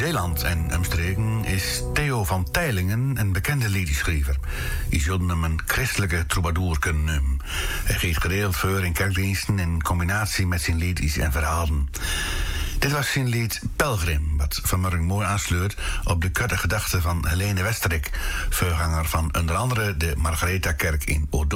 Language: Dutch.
Zeeland en omstreken is Theo van Teylingen een bekende liedjeschrijver. Je zult hem een christelijke troubadour kunnen noemen. Hij geeft geregeld voor in kerkdiensten in combinatie met zijn liedjes en verhalen. Dit was zijn lied Pelgrim, wat vanmorgen mooi aansluit op de korte gedachten van Helene Westerik, voorganger van onder andere de Margaretha-kerk in Odo.